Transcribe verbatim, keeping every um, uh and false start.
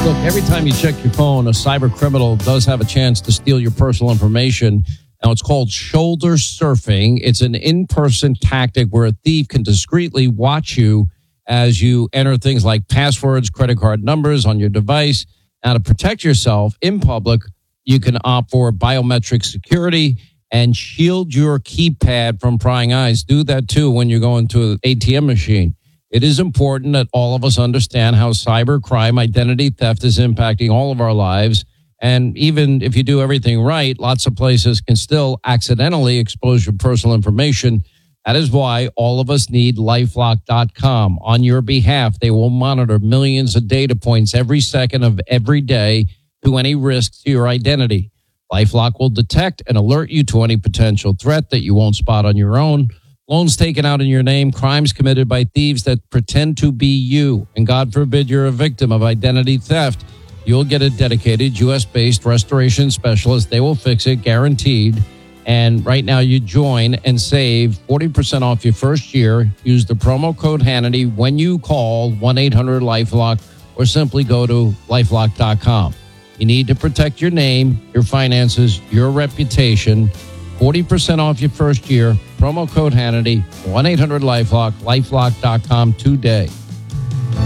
Look, every time you check your phone, a cyber criminal does have a chance to steal your personal information. Now, it's called shoulder surfing. It's an in-person tactic where a thief can discreetly watch you as you enter things like passwords, credit card numbers on your device. Now, to protect yourself in public, you can opt for biometric security and shield your keypad from prying eyes. Do that, too, when you're going to an A T M machine. It is important that all of us understand how cybercrime, identity theft is impacting all of our lives. And even if you do everything right, lots of places can still accidentally expose your personal information. That is why all of us need LifeLock dot com. On your behalf, they will monitor millions of data points every second of every day to any risk to your identity. LifeLock will detect and alert you to any potential threat that you won't spot on your own. Loans taken out in your name, crimes committed by thieves that pretend to be you. And God forbid you're a victim of identity theft. You'll get a dedicated U S-based restoration specialist. They will fix it, guaranteed. And right now you join and save forty percent off your first year. Use the promo code Hannity when you call one eight hundred LifeLock or simply go to LifeLock dot com. You need to protect your name, your finances, your reputation. forty percent off your first year. Promo code Hannity, one eight hundred LifeLock, LifeLock dot com today.